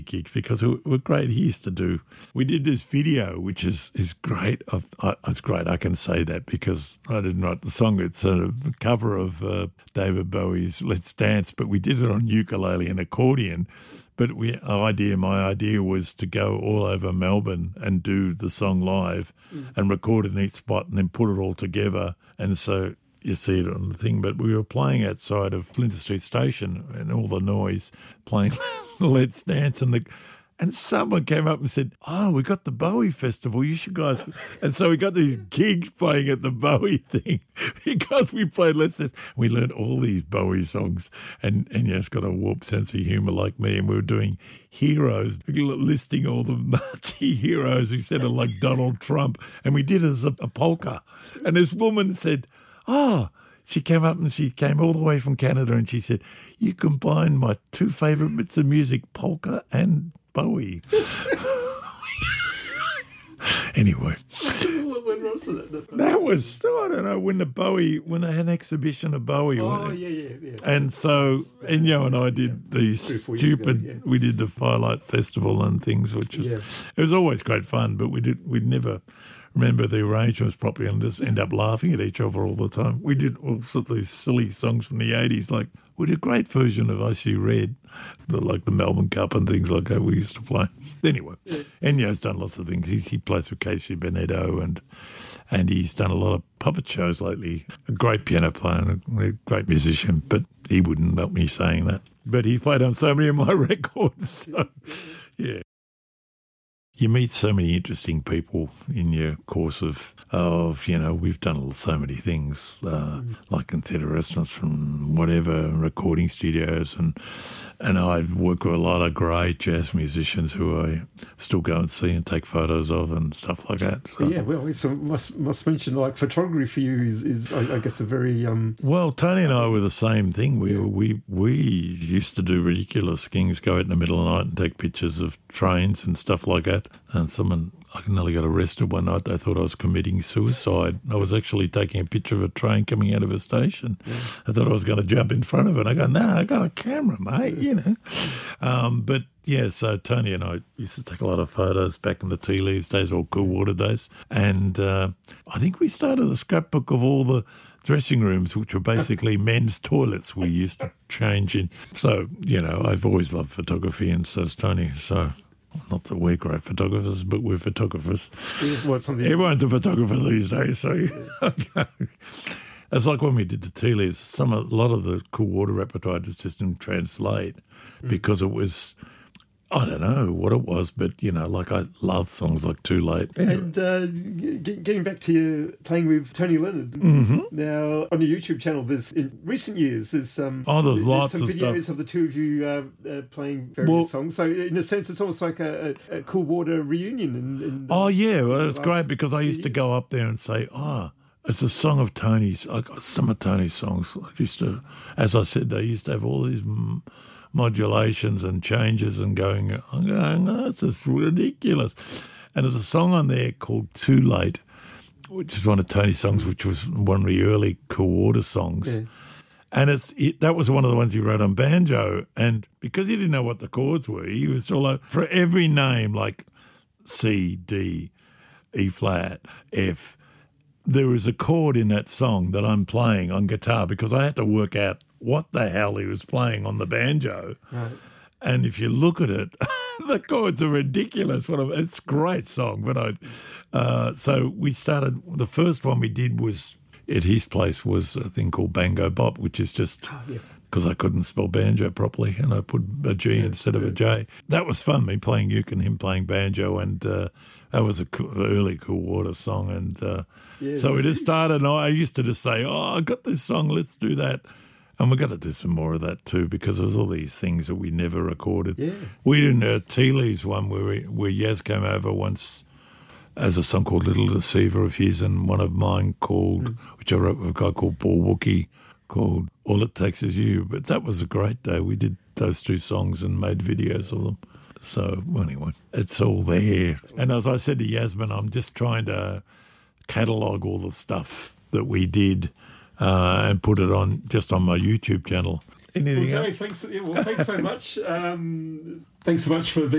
gigs because we were great. He used to do. We did this video, which is great. It's great. I can say that because I didn't write the song. It's sort of the cover of David Bowie's "Let's Dance," but we did it on ukulele and accordion. But my idea was to go all over Melbourne and do the song live and record in each spot and then put it all together. And so you see it on the thing. But we were playing outside of Flinders Street Station and all the noise, playing Let's Dance. And someone came up and said, we got the Bowie Festival. You should guys. And so we got these gigs playing at the Bowie thing because we played Let's Dance. We learned all these Bowie songs. And it's got a warped sense of humour like me. And we were doing heroes, listing all the Nazi heroes who sounded like Donald Trump. And we did it as a polka. And this woman said, she came up and she came all the way from Canada and she said, you combine my two favourite bits of music, polka and Bowie. Anyway. That was, I don't know, when they had an exhibition of Bowie. Yeah. And so Ennio and I did we did the Firelight Festival and things, which was, it was always great fun, but we'd never remember the arrangements properly and just end up laughing at each other all the time. We did all sorts of these silly songs from the 80s, like we did a great version of I See Red, like the Melbourne Cup and things like that we used to play. Anyway, Ennio's done lots of things. He plays with Casey Benedetto and he's done a lot of puppet shows lately. A great piano player and a great musician, but he wouldn't help me saying that. But he played on so many of my records, so yeah. You meet so many interesting people in your course of we've done so many things, like in theatre restaurants from whatever, recording studios, and I've worked with a lot of great jazz musicians who I still go and see and take photos of and stuff like that. So. Yeah, well, so must mention, like, photography for you is I guess a very... Well, Tony and I were the same thing. We used to do ridiculous things, go out in the middle of the night and take pictures of trains and stuff like that. And I nearly got arrested one night. They thought I was committing suicide. I was actually taking a picture of a train coming out of a station. Yeah. I thought I was going to jump in front of it. I go, no, I got a camera, mate, But, yeah, so Tony and I used to take a lot of photos back in the Tea Leaves days or Cool Water days. And I think we started a scrapbook of all the dressing rooms, which were basically men's toilets we used to change in. So, I've always loved photography, and so has Tony, so... Not that we're great photographers, but we're photographers. Everyone's a photographer these days, so okay. It's like when we did the Tea Leaves, a lot of the Cool Water repertoire just didn't translate because it was, I don't know what it was, but, I love songs like Too Late. And getting back to you playing with Tony Leonard, now on your YouTube channel, in recent years, there's there's lots some of videos stuff of the two of you playing various songs. So in a sense, it's almost like a Cool Water reunion. It's great because I used to go up there and say, it's a song of Tony's. I got some of Tony's songs. As I said, they used to have all these modulations and changes and I'm going, this is ridiculous. And there's a song on there called Too Late, which is one of Tony's songs, which was one of the early Cool Water songs. Yeah. And that was one of the ones he wrote on banjo. And because he didn't know what the chords were, he was all over, for every name, like C, D, E flat, F, there was a chord in that song that I'm playing on guitar because I had to work out what the hell he was playing on the banjo. Right. And if you look at it, the chords are ridiculous. It's a great song. But so we started, the first one we did was at his place was a thing called Bango Bop, which is just because I couldn't spell banjo properly and I put a G instead of a J. That was fun, me playing uke and him playing banjo, and that was an early Cool Water song. And so we just started, and I used to just say, I got this song, let's do that. And we're going to do some more of that too, because there's all these things that we never recorded. Yeah. We did a Tea Leaves one where Yaz came over once as a song called Little Deceiver of his, and one of mine called, which I wrote with a guy called Paul Wookie, called All It Takes Is You. But that was a great day. We did those two songs and made videos of them. So anyway, it's all there. And as I said to Yasmin, I'm just trying to catalogue all the stuff that we did and put it on my YouTube channel. Anything Well, else? Dave, thanks so much. Thanks so much for being